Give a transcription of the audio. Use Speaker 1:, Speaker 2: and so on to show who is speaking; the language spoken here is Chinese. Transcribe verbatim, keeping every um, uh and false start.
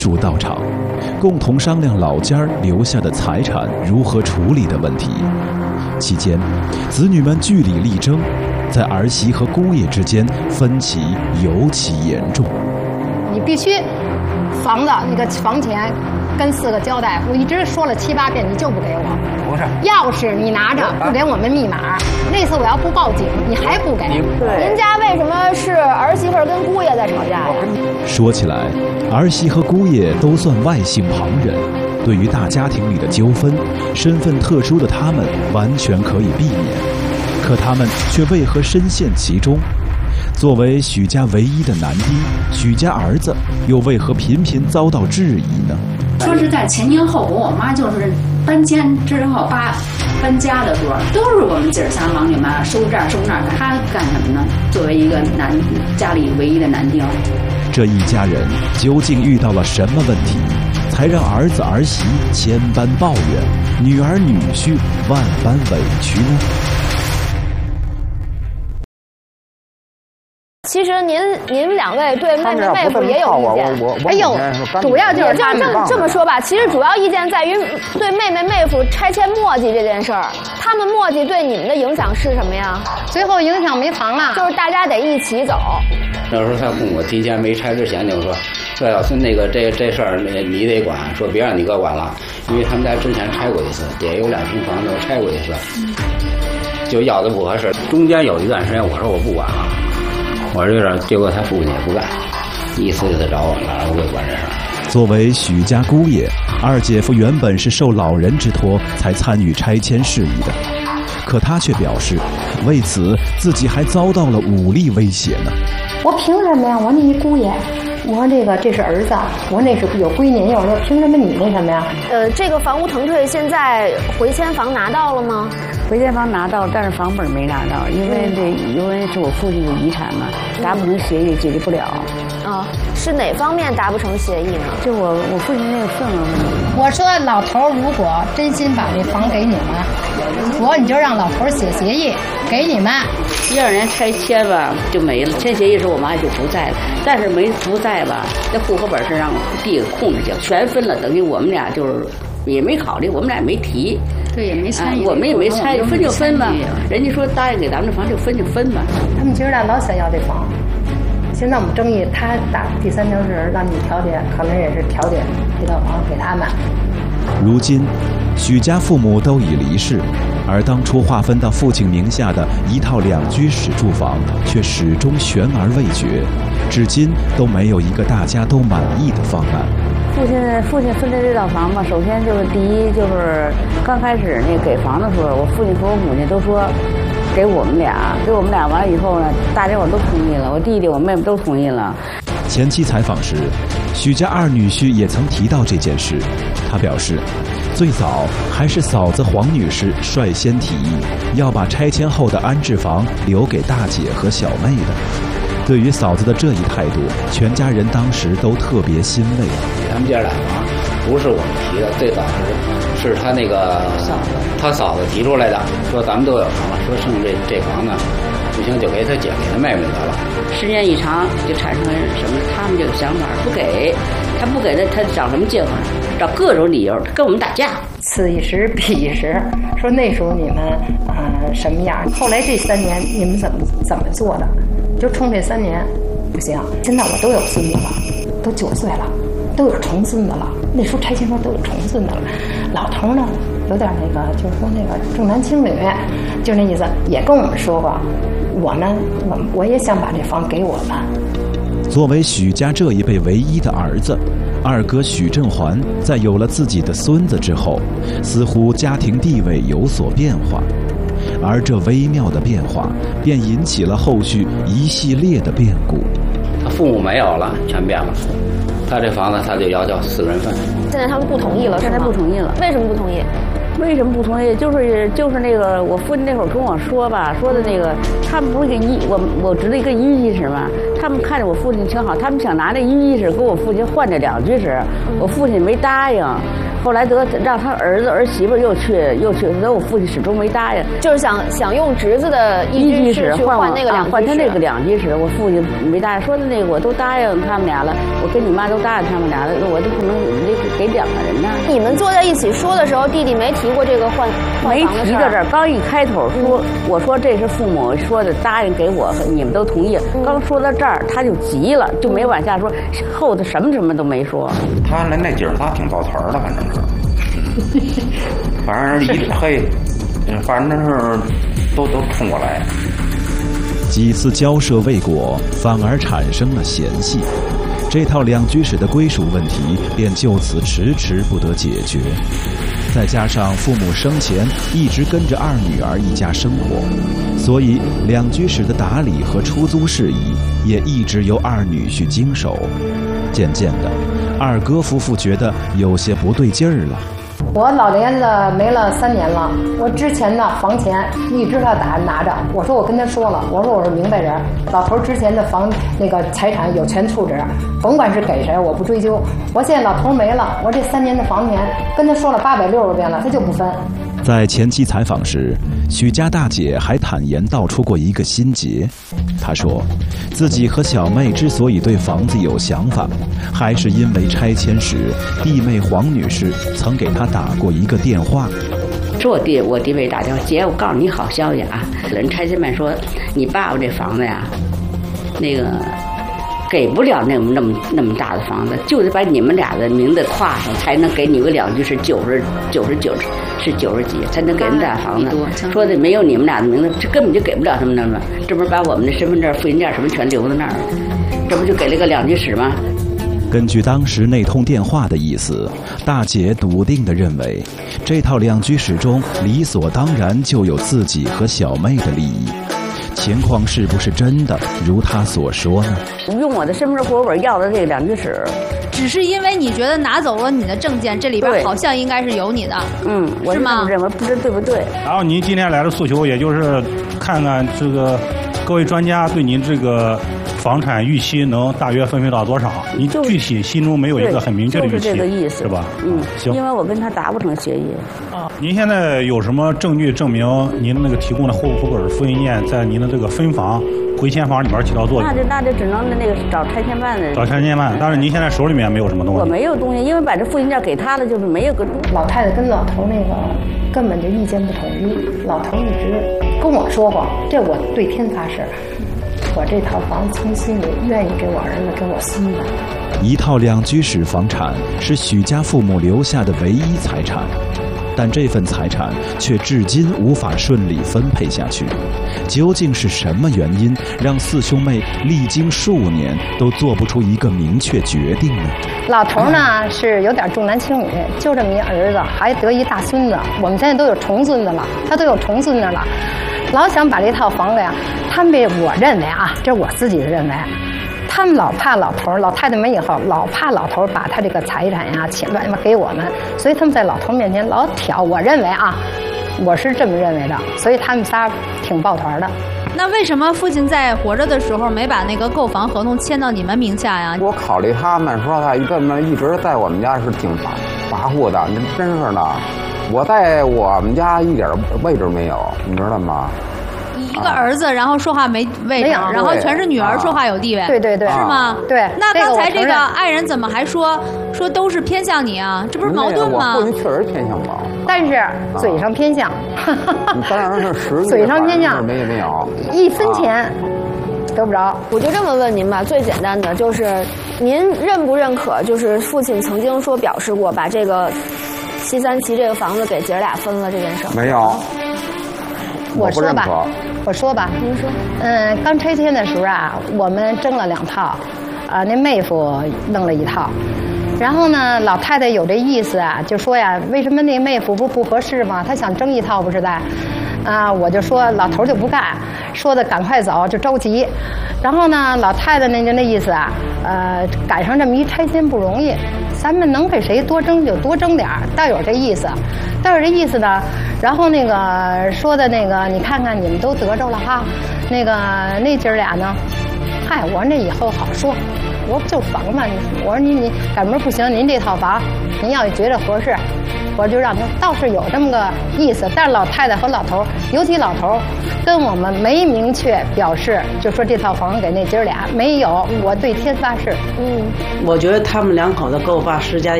Speaker 1: 主到场，共同商量老家儿留下的财产如何处理的问题。期间，子女们据理力争，在儿媳和姑爷之间分歧尤其严重。
Speaker 2: 你必须房子那个房钱跟四个交代，我一直说了七八遍，你就不给我。
Speaker 3: 不是，
Speaker 2: 钥匙你拿着，不给我们密码。那次我要不报警，你还不给。
Speaker 4: 您家为什么是儿媳妇跟姑爷在吵架呀？
Speaker 1: 说起来，儿媳和姑爷都算外姓旁人，对于大家庭里的纠纷，身份特殊的他们完全可以避免，可他们却为何深陷其中？作为许家唯一的男丁，许家儿子又为何频频遭到质疑呢？
Speaker 5: 说实在，前前后后，我妈就是搬迁之后搬搬家的时候，都是我们姐儿仨忙里忙收这儿收那儿。她干什么呢？作为一个男家里唯一的男丁，
Speaker 1: 这一家人究竟遇到了什么问题，才让儿子儿媳千般抱怨，女儿女婿万般委屈呢？
Speaker 4: 其实您您们两位对妹妹妹夫也有意见。
Speaker 2: 哎呦，主要就是
Speaker 4: 这这这么说吧，其实主要意见在于对妹妹妹夫拆迁磨叽这件事儿。他们磨叽对你们的影响是什么呀？
Speaker 2: 最后影响没房了，
Speaker 4: 就是大家得一起走。
Speaker 3: 那时候他父母提前没拆之前就说，说要是那个这这事儿你得管，说别让你哥管了，因为他们家之前拆过一次，也有两平房都拆过一次，就要的不合适。中间有一段时间我说我不管了。我这点，结果他父亲也不干，一次一次找我，哪儿会管这事儿。
Speaker 1: 作为许家姑爷，二姐夫原本是受老人之托才参与拆迁事宜的，可他却表示，为此自己还遭到了武力威胁呢。
Speaker 2: 我凭什么呀？我那一姑爷，我说这个这是儿子，我那是有归您，我说凭什么你那什么呀？
Speaker 4: 呃，这个房屋腾退现在回迁房拿到了吗？
Speaker 6: 回迁房拿到，但是房本没拿到，因为这因为是我父亲的遗产嘛，达不成协议解决不了。
Speaker 4: 啊，是哪方面达不成协议呢？
Speaker 6: 就我我父亲那个份额问题。
Speaker 2: 我说老头如果真心把这房给你们，我你就让老头写协议给你们。
Speaker 6: 第二年拆迁吧就没了，签协议时候我妈就不在了，但是没不在吧，那户口本是让弟弟控制去，全分了，等于我们俩就是也没考虑，我们俩没提。
Speaker 5: 对，也没参与、
Speaker 6: 啊，我们也没参与，分就分吧。人家说答应给咱们这房就分就分吧。
Speaker 2: 他们今儿俩老想要这房，现在我们争议，他打第三条是让你调解，可能也是调解这套房给他们。
Speaker 1: 如今，许家父母都已离世，而当初划分到父亲名下的一套两居室住房，却始终悬而未决，至今都没有一个大家都满意的方案。
Speaker 6: 父亲父亲分的这套房嘛，首先就是第一就是刚开始那给房的时候，我父亲和我母亲都说给我们俩，给我们俩完了以后呢，大家伙都同意了，我弟弟我妹妹都同意了。
Speaker 1: 前期采访时，许家二女婿也曾提到这件事。他表示，最早还是嫂子黄女士率先提议要把拆迁后的安置房留给大姐和小妹的。对于嫂子的这一态度，全家人当时都特别欣慰。
Speaker 3: 他们姐俩房不是我们提的，最早是是他那个他嫂子提出来的，说咱们都有房了，说剩这这房呢不行就给他姐给他妹妹得了。
Speaker 6: 时间一长就产生什么，他们这个想法不给，他不给他他找什么借口？找各种理由跟我们打架。
Speaker 2: 此一时彼一时，说那时候你们呃什么样？后来这三年你们怎么怎么做的？就冲这三年，不行。现在我都有孙子了，都九岁了，都有重孙子了。那时候拆迁时候都有重孙子了。老头呢，有点那个，就是说那个重男轻女，就那意思，也跟我们说过。我呢，我我也想把这房给我们。
Speaker 1: 作为许家这一辈唯一的儿子，二哥许振环在有了自己的孙子之后，似乎家庭地位有所变化。而这微妙的变化，便引起了后续一系列的变故。
Speaker 3: 他父母没有了，全变了。他这房子他就要叫四人份。
Speaker 4: 现在他们不同意了，
Speaker 6: 现在不同意了。
Speaker 4: 为什么不同意？
Speaker 6: 为什么不同意？就是就是那个我父亲那会儿跟我说吧，说的那个他们不是给一我我值了一个一居室嘛，他们看着我父亲挺好，他们想拿那一居室跟我父亲换这两居室，我父亲没答应。 后来得让他儿子儿媳妇又去又去，所以我父亲始终没答应。
Speaker 4: 就是想想用侄子的一居室去换那个两居室，
Speaker 6: 换他那个两居室，我父亲没答应，说的那个我都答应他们俩了，我跟你妈都答应他们俩了，我就不能给给两个人呢。
Speaker 4: 你们坐在一起说的时候，弟弟没提过这个换换
Speaker 6: 没
Speaker 4: 房的事儿。
Speaker 6: 提到这儿，刚一开头说，我说这是父母说的，答应给我，你们都同意。刚说到这儿，他就急了，就没往下说，后头什么什么都没说。
Speaker 7: 他那那姐儿仨挺抱团的，反正是，反正一嘿，反正是都都冲过来。
Speaker 1: 几次交涉未果，反而产生了嫌隙，这套两居室的归属问题便就此迟迟不得解决。再加上父母生前一直跟着二女儿一家生活，所以两居室的打理和出租事宜也一直由二女婿经手。渐渐的，二哥夫妇觉得有些不对劲儿了。
Speaker 2: 我老爷子没了三年了，我之前的房钱一直他打拿着。我说我跟他说了，我说我是明白人，老头之前的房那个财产有权处置，甭管是给谁，我不追究。我现在老头没了，我这三年的房钱跟他说了八百六十遍了，他就不分。
Speaker 1: 在前期采访时，许家大姐还坦言道出过一个心结。她说，自己和小妹之所以对房子有想法，还是因为拆迁时弟妹黄女士曾给她打过一个电话。
Speaker 6: 说我弟我弟妹打电话，姐，我告诉你好消息啊！人拆迁办说，你爸爸这房子呀，那个给不了那么那么那么大的房子，就得把你们俩的名字跨上，才能给你个两居室九十九十九是九十几，才能给人俩房子。说的没有你们俩的名字，这根本就给不了他们那么，这不是把我们的身份证、复印件什么全留在那儿了？这不就给了个两居室吗？
Speaker 1: 根据当时那通电话的意思，大姐笃定地认为，这套两居室中理所当然就有自己和小妹的利益。情况是不是真的如她所说呢？
Speaker 6: 用我的身份证、户口本要的这个两居室，
Speaker 8: 只是因为你觉得拿走了你的证件，这里边好像应该是有你的，
Speaker 6: 嗯，我
Speaker 8: 是吗？
Speaker 6: 认为不知对不对？
Speaker 9: 然后您今天来的诉求，也就是看看这个各位专家对您这个房产预期能大约分配到多少？您具体心中没有一个很明确的预期，
Speaker 6: 就是这个意思，
Speaker 9: 是吧？
Speaker 6: 嗯，
Speaker 9: 行。
Speaker 6: 因为我跟他达不成协议。
Speaker 9: 啊，您现在有什么证据证明您的那个提供的户口本复印件在您的这个分房、回迁房里边起到作用？
Speaker 6: 那就那就只能那个找拆迁办的。
Speaker 9: 找拆迁办，但是您现在手里面没有什么东西。
Speaker 6: 我没有东西，因为把这复印件给他了，就是没有个。
Speaker 2: 老太太跟老头那个根本就意见不统一，老头一直跟我说过，这我对天发誓。我这套房从心里愿意给我儿子给我孙子。
Speaker 1: 一套两居室房产是许家父母留下的唯一财产，但这份财产却至今无法顺利分配下去。究竟是什么原因让四兄妹历经数年都做不出一个明确决定呢？
Speaker 2: 老头呢是有点重男轻女，就这么一儿子，还得一大孙子。我们现在都有重孙子了，他都有重孙子了。老想把这套房子呀，他们这我认为啊，这是我自己的认为，他们老怕老头老太太没以后，老怕老头把他这个财产呀、钱乱给我们，所以他们在老头面前老挑。我认为啊，我是这么认为的，所以他们仨挺抱团的。
Speaker 8: 那为什么父亲在活着的时候没把那个购房合同签到你们名下呀？
Speaker 7: 我考虑他们说他这么一直在我们家是挺跋跋扈的，那真是的。我在我们家一点位置没有，你知道吗？
Speaker 8: 一个儿子，然后说话没位置，然后全是女儿说话有地位，
Speaker 2: 对对对，
Speaker 8: 是吗？
Speaker 2: 对。
Speaker 8: 那刚才这个爱人怎么还说说都是偏向你啊？这不是矛盾吗？
Speaker 7: 我父亲确实偏向我，
Speaker 2: 但是嘴上偏向，
Speaker 7: 当然是实际
Speaker 2: 嘴上偏向，
Speaker 7: 没没有
Speaker 2: 一分钱得不着。
Speaker 4: 我就这么问您吧，最简单的就是，您认不认可？就是父亲曾经说表示过把这个西三旗这个房子给姐儿俩分了这件事？
Speaker 7: 没有。
Speaker 2: 我说吧，我说吧，
Speaker 4: 您说。
Speaker 2: 嗯，刚拆迁的时候啊，我们争了两套，啊，那妹夫弄了一套。然后呢，老太太有这意思啊，就说呀，为什么那妹夫不不合适吗？他想争一套不是的，啊，我就说老头就不干，说的赶快走，就着急。然后呢，老太太那就那意思啊，呃，赶上这么一拆迁不容易，咱们能给谁多争就多争点儿，倒有这意思，倒有这意思呢。然后那个说的那个，你看看你们都得着了哈，那个那姐儿俩呢，嗨，我说那以后好说。我不就房吗？我说您您赶明儿不行，您这套房，您要觉得合适， 我就让他倒是有这么个意思，但是老太太和老头，尤其老头，跟我们没明确表示，就说这套房给那姐儿俩没有，我对天发誓。
Speaker 10: 嗯，我觉得他们两口子给我爸施加